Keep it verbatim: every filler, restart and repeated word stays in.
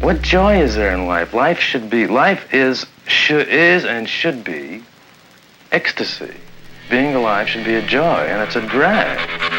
What joy is there in life? Life should be, life is, should, is and should be ecstasy. Being alive should be a joy, and it's a drag.